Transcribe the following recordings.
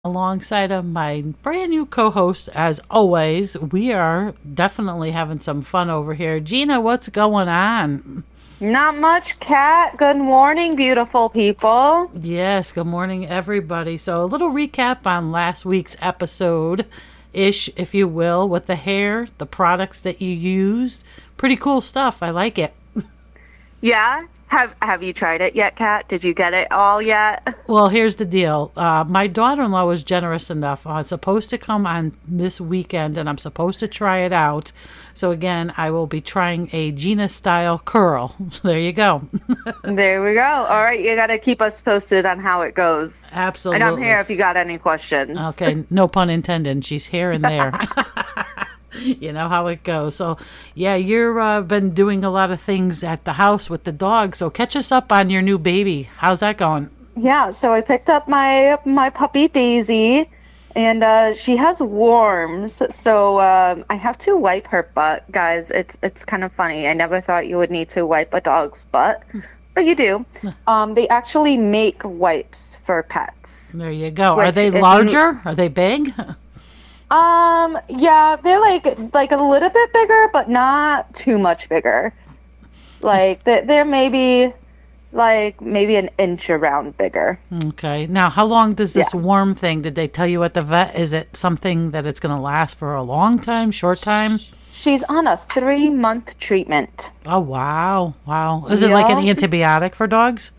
alongside of my brand new co-host. As always, we are definitely having some fun over here. Gina, what's going on? Not much, Kat. Good morning, beautiful people. Yes, good morning, everybody. So a little recap on last week's episode ish, if you will, with the hair, the products that you used. Pretty cool stuff. I like it. Yeah? Have you tried it yet, Kat? Did you get it all yet? Well, here's the deal. My daughter-in-law was generous enough. It's supposed to come on this weekend, and I'm supposed to try it out. So again, I will be trying a Gina-style curl. There you go. There we go. All right, you got to keep us posted on how it goes. Absolutely. And I'm here if you got any questions. Okay, no pun intended. She's here and there. You know how it goes. So, yeah, you've been doing a lot of things at the house with the dog. So catch us up on your new baby. How's that going? Yeah, so I picked up my puppy Daisy, and she has worms. So I have to wipe her butt, guys. It's kind of funny. I never thought you would need to wipe a dog's butt, but you do. They actually make wipes for pets. There you go. Are they larger? Are they big? Yeah, they're like a little bit bigger, but not too much bigger. Like they're maybe an inch around bigger. Okay. Now, how long does this worm thing, did they tell you at the vet? Is it something that it's going to last for a long time, short time? She's on a 3-month treatment. Oh, wow. Wow. Is it like an antibiotic for dogs?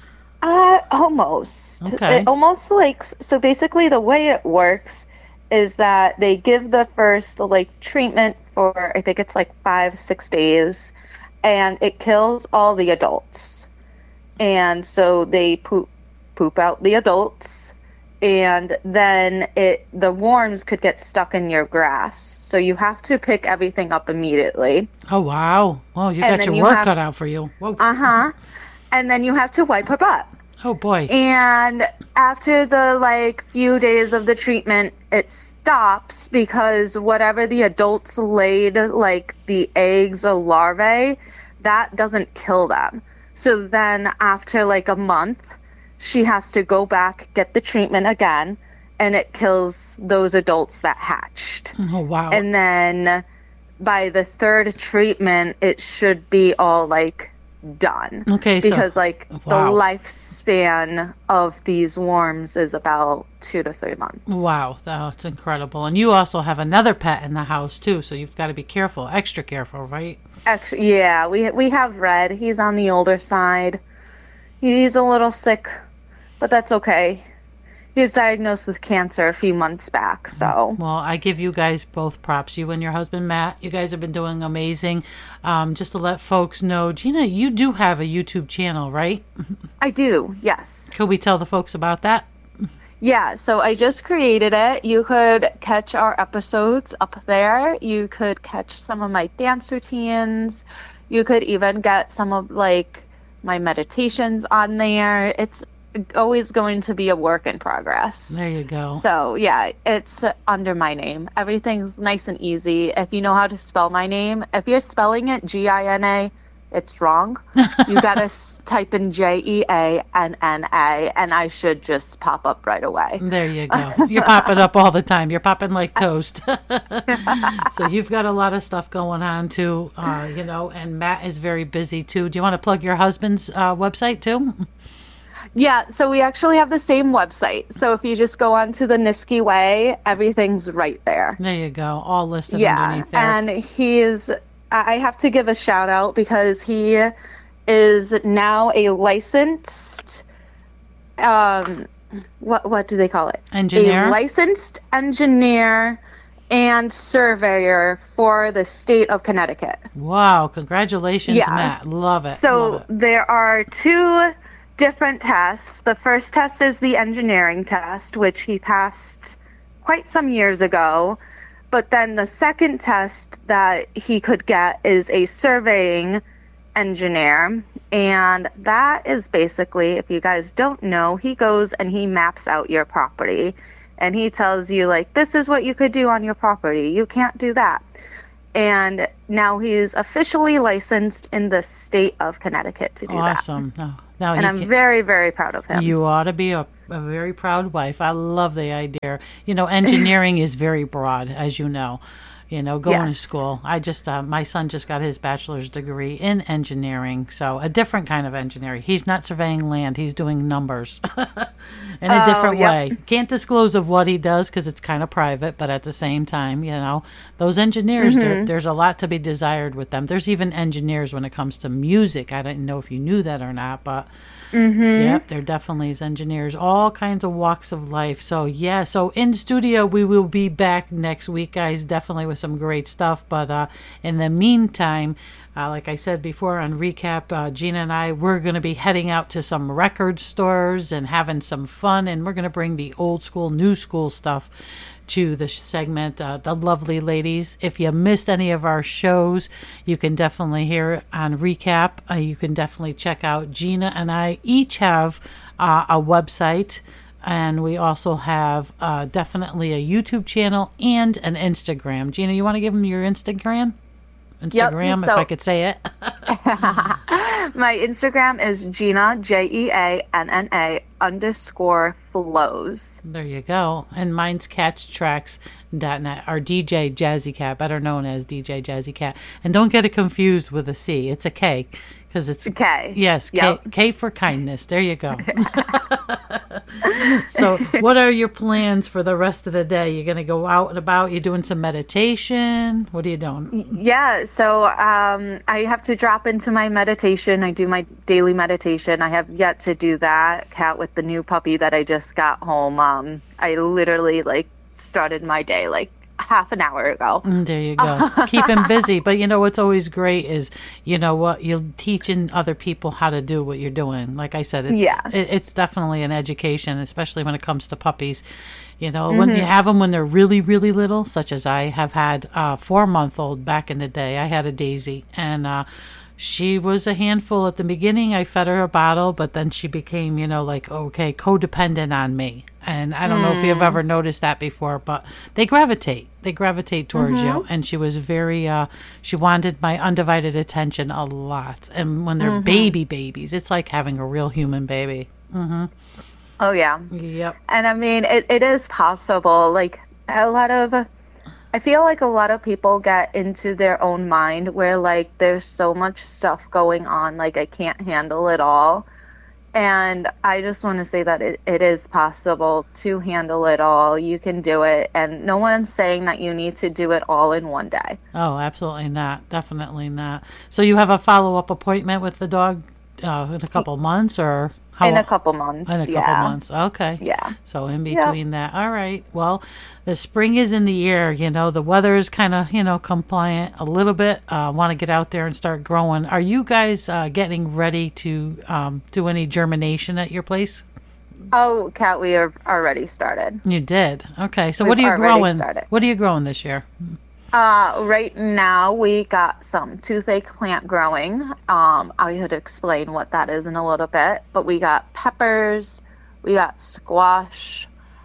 Almost. Okay. Almost like, so basically the way it works is that they give the first treatment for, I think it's 5-6 days, and it kills all the adults. And so they poop out the adults, and then the worms could get stuck in your grass. So you have to pick everything up immediately. Oh, wow. Oh, you got your work cut out for you. Whoa. Uh-huh. And then you have to wipe her butt. Oh, boy. And after the few days of the treatment, it stops because whatever the adults laid, the eggs or larvae, that doesn't kill them. So then after a month, she has to go back, get the treatment again, and it kills those adults that hatched. Oh, wow. And then by the third treatment, it should be all done. Okay, because wow. The lifespan of these worms is about 2 to 3 months. Wow, that's incredible. And you also have another pet in the house too, so you've got to be careful, extra careful, right? Actually, yeah, we have Red. He's on the older side. He's a little sick, but that's okay. He was diagnosed with cancer a few months back, so. Well, I give you guys both props. You and your husband, Matt, you guys have been doing amazing. Just to let folks know, Gina, you do have a YouTube channel, right? I do, yes. Could we tell the folks about that? Yeah, so I just created it. You could catch our episodes up there. You could catch some of my dance routines. You could even get some of my meditations on there. It's always going to be a work in progress. There you go. So yeah, it's under my name. Everything's nice and easy. If you know how to spell my name, if you're spelling it Gina, it's wrong. You gotta type in Jeanna, and I should just pop up right away. There you go. You're popping up all the time. You're popping like toast. So you've got a lot of stuff going on too, and Matt is very busy too. Do you want to plug your husband's website too? Yeah, so we actually have the same website. So if you just go onto the Niski Way, everything's right there. There you go. All listed underneath there. And I have to give a shout out because he is now a licensed, what do they call it? Engineer? A licensed engineer and surveyor for the state of Connecticut. Wow, congratulations, Matt. Love it. So there are 2 different tests. The first test is the engineering test, which he passed quite some years ago. But then the second test that he could get is a surveying engineer. And that is basically, if you guys don't know, he goes and he maps out your property. And he tells you, this is what you could do on your property. You can't do that. And now he's officially licensed in the state of Connecticut to do that. Awesome. Oh, Now, and I'm very, very proud of him. You ought to be a very proud wife. I love the idea. Engineering is very broad, as you know. Going to school. I just, my son just got his bachelor's degree in engineering. So a different kind of engineering. He's not surveying land. He's doing numbers in a different way. Can't disclose of what he does because it's kind of private. But at the same time, those engineers, there's a lot to be desired with them. There's even engineers when it comes to music. I didn't know if you knew that or not, but yep, there definitely is engineers, all kinds of walks of life. So so in studio we will be back next week, guys, definitely with some great stuff. But in the meantime, like I said before on recap, Gina and I, we're going to be heading out to some record stores and having some fun, and we're going to bring the old school, new school stuff to the segment, The Lovely Ladies. If you missed any of our shows, you can definitely hear it on recap. You can definitely check out. Gina and I each have a website, and we also have definitely a YouTube channel and an Instagram. Gina, you want to give them your Instagram? Instagram, if I could say it. My Instagram is Gina, JEANNA _flows. There you go. And mine's catchtracks.net, or DJ Jazzy Cat, better known as DJ Jazzy Cat. And don't get it confused with a C. It's a K, because it's a K. Yes, K for kindness. There you go. So what are your plans for the rest of the day? You're going to go out and about? You're doing some meditation? What are you doing? Yeah, so I have to drop into my meditation. I do my daily meditation. I have yet to do that. Cat with the new puppy that I just got home. I literally started my day half an hour ago. There you go. Keep him busy. But what's always great is, you're teaching other people how to do what you're doing. Like I said, it's definitely an education, especially when it comes to puppies. When you have them when they're really, really little, such as I have had a 4-month-old back in the day. I had a Daisy, and she was a handful at the beginning. I fed her a bottle, but then she became, codependent on me. And I don't know if you've ever noticed that before, but they gravitate towards you. And she was very, she wanted my undivided attention a lot. And when they're babies, it's like having a real human baby. Oh, yeah. Yep. And I mean, it is possible. I feel like a lot of people get into their own mind where there's so much stuff going on, I can't handle it all. And I just want to say that it is possible to handle it all. You can do it. And no one's saying that you need to do it all in one day. Oh, absolutely not. Definitely not. So you have a follow-up appointment with the dog in a couple months, or? In a couple months. In a couple months. Okay. Yeah. So in between that. All right. Well, the spring is in the air. The weather is kind of, compliant a little bit. Want to get out there and start growing. Are you guys getting ready to do any germination at your place? Oh, Kat, we have already started. You did? Okay. So what are you growing? What are you growing this year? Right now we got some toothache plant growing. I could explain what that is in a little bit, but we got peppers, we got squash,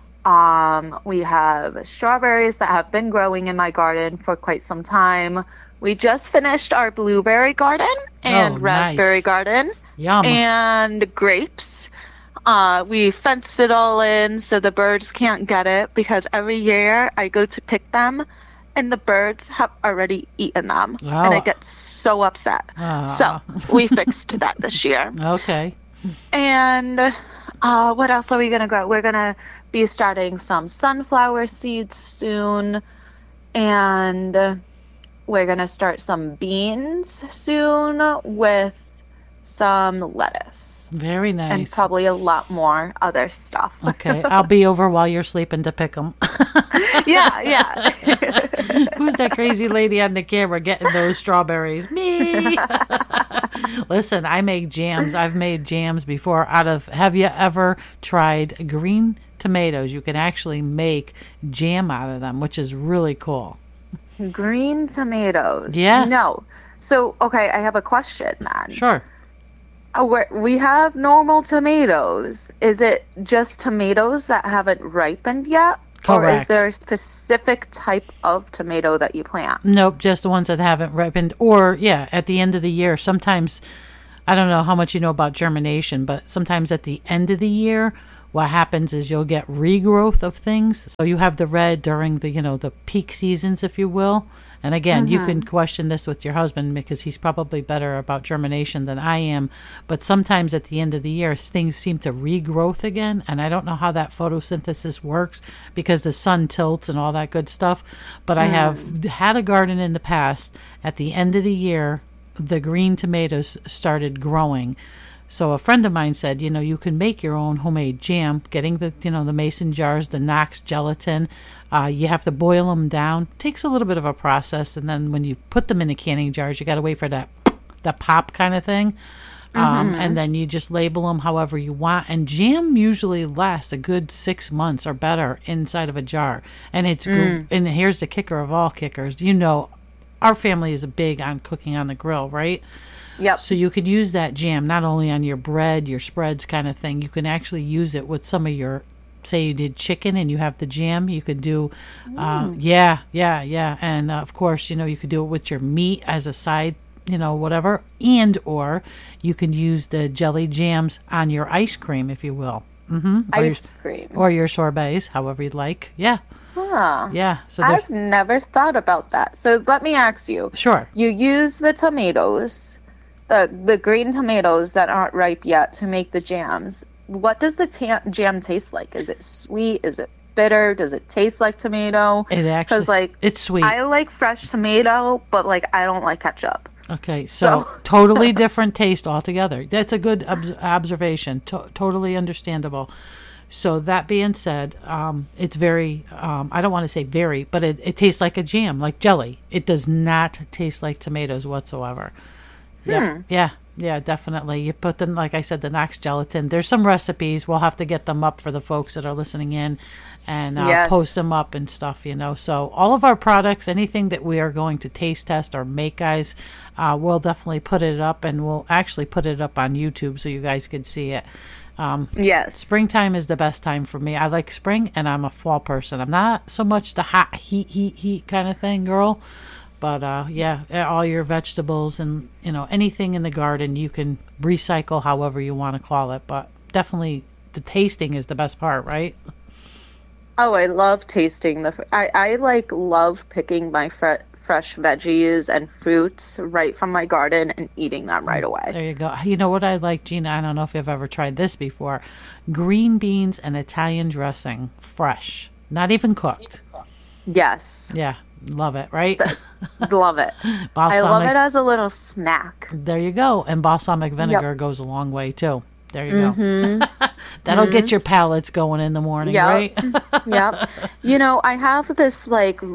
we have strawberries that have been growing in my garden for quite some time. We just finished our blueberry garden and raspberry garden. Yum. And grapes. We fenced it all in so the birds can't get it, because every year I go to pick them and the birds have already eaten them. Oh. And I get so upset. So we fixed that this year. Okay. And what else are we going to grow? We're going to be starting some sunflower seeds soon. And we're going to start some beans soon with some lettuce. Very nice. And probably a lot more other stuff. Okay. I'll be over while you're sleeping to pick them. Yeah. Who's that crazy lady on the camera getting those strawberries? Me. Listen, I make jams. I've made jams before have you ever tried green tomatoes? You can actually make jam out of them, which is really cool. Green tomatoes? Yeah. No. So, okay, I have a question then. Sure. We have normal tomatoes. Is it just tomatoes that haven't ripened yet? Correct. Or is there a specific type of tomato that you plant? Nope, just the ones that haven't ripened. Or, at the end of the year, sometimes I don't know how much you know about germination, but sometimes at the end of the year, what happens is you'll get regrowth of things. So you have the red during the, the peak seasons, if you will. And again, you can question this with your husband because he's probably better about germination than I am. But sometimes at the end of the year, things seem to regrowth again. And I don't know how that photosynthesis works because the sun tilts and all that good stuff. But I have had a garden in the past. At the end of the year, the green tomatoes started growing. So a friend of mine said, you can make your own homemade jam, getting the, the mason jars, the Knox gelatin. You have to boil them down. Takes a little bit of a process. And then when you put them in the canning jars, you got to wait for that pop kind of thing. And then you just label them however you want. And jam usually lasts a good 6 months or better inside of a jar. And it's and here's the kicker of all kickers. Our family is big on cooking on the grill, right? Yep. So you could use that jam not only on your bread, your spreads kind of thing. You can actually use it with some of your, say you did chicken and you have the jam. You could do, yeah. And of course, you could do it with your meat as a side, whatever. And or you can use the jelly jams on your ice cream, if you will. Ice cream. Or your sorbets, however you'd like. Yeah. Huh. Yeah. So I've never thought about that. So let me ask you. Sure. You use the tomatoes, the green tomatoes that aren't ripe yet to make the jams. What does the jam taste like? Is it sweet? Is it bitter? Does it taste like tomato? It actually, it's sweet. I like fresh tomato, but I don't like ketchup. Okay, so totally different taste altogether. That's a good observation. Totally understandable. So that being said, it's very, I don't want to say very, but it tastes like a jam, like jelly. It does not taste like tomatoes whatsoever. Yeah, definitely. You put them, like I said, the Knox gelatin. There's some recipes. We'll have to get them up for the folks that are listening in and post them up and stuff, So all of our products, anything that we are going to taste test or make, guys, we'll definitely put it up, and we'll actually put it up on YouTube so you guys can see it. Yes. Springtime is the best time for me. I like spring, and I'm a fall person. I'm not so much the hot heat kind of thing, girl. But all your vegetables and anything in the garden you can recycle however you want to call it. But definitely the tasting is the best part, right? Oh, I love tasting I love picking my fresh veggies and fruits right from my garden and eating them right away. There you go. You know what I like, Gina? I don't know if you've ever tried this before. Green beans and Italian dressing, fresh, not even cooked. Yes. Yeah. Love it, right? Love it. I love it as a little snack. There you go. And balsamic vinegar goes a long way, too. There you go. That'll get your palates going in the morning, right? Yep. I have this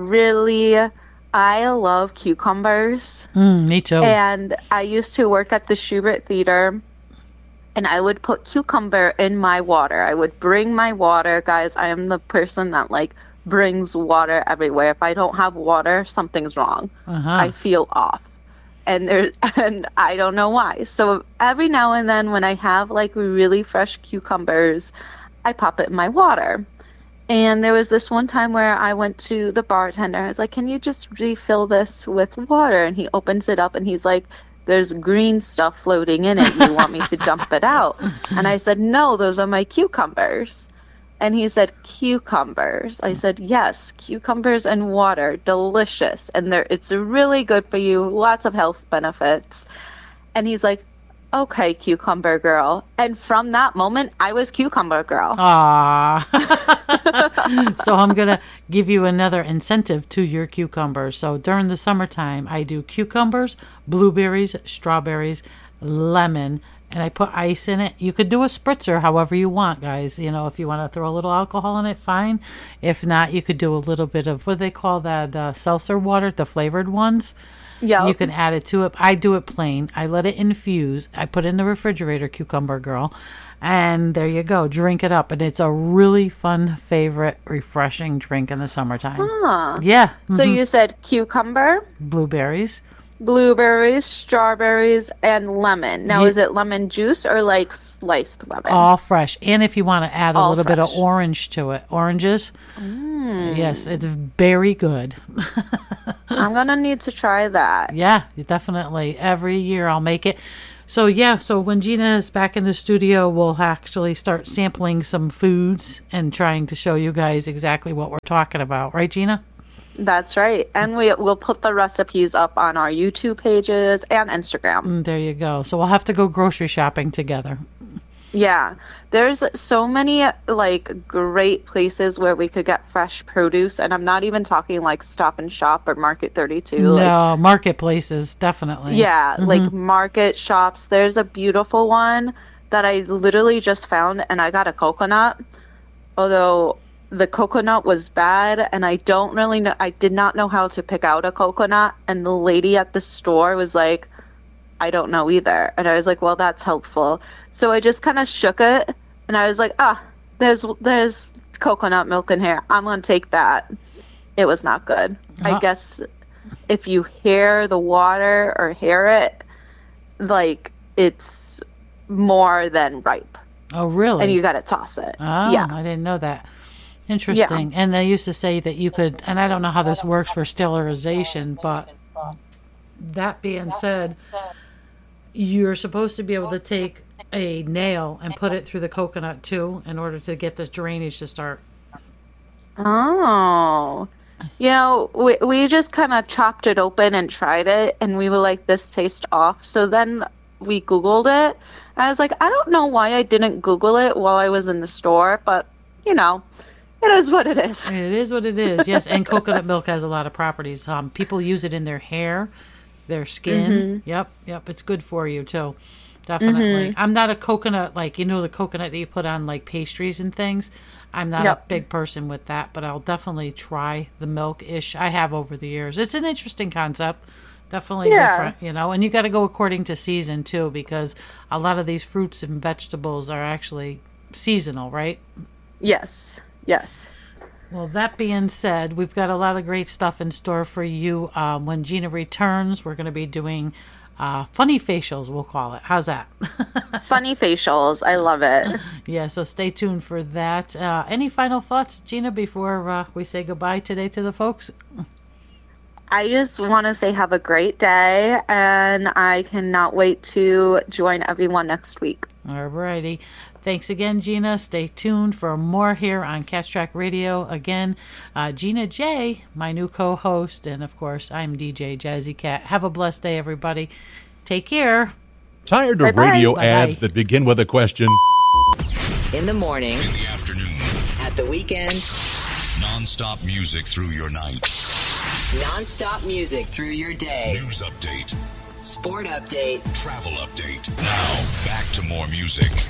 I love cucumbers. Me too. And I used to work at the Schubert Theater, and I would put cucumber in my water. I would bring my water. Guys, I am the person that brings water everywhere. If I don't have water, something's wrong. I feel off. And I don't know why. So every now and then when I have really fresh cucumbers, I pop it in my water. And there was this one time where I went to the bartender. I was like, "Can you just refill this with water?" And he opens it up and he's like, "There's green stuff floating in it. You want me to dump it out?" And I said, "No, those are my cucumbers." And he said, "Cucumbers." I said, "Yes, cucumbers and water, delicious. And it's really good for you, lots of health benefits." And he's like, "Okay, cucumber girl." And from that moment, I was cucumber girl. Ah. So I'm going to give you another incentive to your cucumbers. So during the summertime, I do cucumbers, blueberries, strawberries, lemon, and I put ice in it. You could do a spritzer however you want, guys. If you want to throw a little alcohol in it, fine. If not, you could do a little bit of, what do they call that, seltzer water, the flavored ones. Yeah. You can add it to it. I do it plain. I let it infuse. I put it in the refrigerator, cucumber girl. And there you go. Drink it up. And it's a really fun, favorite, refreshing drink in the summertime. Huh. Yeah. So you said cucumber, blueberries, strawberries, and lemon. Now, is it lemon juice or sliced lemon? All fresh. And if you want to add a little bit of fresh. Orange to it. Oranges. Yes, it's very good. I'm going to need to try that. Yeah, definitely. Every year I'll make it. So when Gina is back in the studio, we'll actually start sampling some foods and trying to show you guys exactly what we're talking about. Right, Gina? That's right. And we'll put the recipes up on our YouTube pages and Instagram. There you go. So we'll have to go grocery shopping together. Yeah. There's so many like great places where we could get fresh produce, and I'm not even talking like Stop and Shop or Market 32. No, marketplaces, definitely. Yeah, like market shops. There's a beautiful one that I literally just found, and I got a coconut. Although the coconut was bad, and I don't really know. I did not know how to pick out a coconut, and the lady at the store was like, I don't know either. And I was like, well, that's helpful. So I just kind of shook it, and I was like, there's coconut milk in here. I'm going to take that. It was not good. I guess if you hear the water or hear it, like, it's more than ripe. Oh, really? And you got to toss it. Oh, yeah. I didn't know that. Interesting. Yeah. And they used to say that you could, and I don't know how this works for sterilization, but that being said, you're supposed to be able to take a nail and put it through the coconut too in order to get the drainage to start. Oh. You know, we just kind of chopped it open and tried it, and we were like, this tastes off. So then we Googled it. And I was like, I don't know why I didn't Google it while I was in the store, but, you know, it is what it is. It is what it is, yes. And coconut milk has a lot of properties. People use it in their hair, their skin. Yep. It's good for you, too. Definitely. I'm not a coconut, like, you know, the coconut that you put on, like, pastries and things. I'm not a big person with that, but I'll definitely try the milk-ish. I have over the years. It's an interesting concept. Definitely different, you know. And you got to go according to season, too, because a lot of these fruits and vegetables are actually seasonal, right? Yes. Well, that being said, we've got a lot of great stuff in store for you. When Gina returns, we're going to be doing funny facials, we'll call it. How's that? Funny facials. I love it. Yeah, so stay tuned for that. Any final thoughts, Gina, before we say goodbye today to the folks? I just want to say have a great day, and I cannot wait to join everyone next week. All righty. Thanks again, Gina. Stay tuned for more here on Catch Track Radio. Again, Gina J, my new co-host, and of course, I'm DJ Jazzy Cat. Have a blessed day, everybody. Take care. Tired of radio ads that begin with a question? In the morning. In the afternoon. At the weekend. Non-stop music through your night. Non-stop music through your day. News update. Sport update. Travel update. Now, back to more music.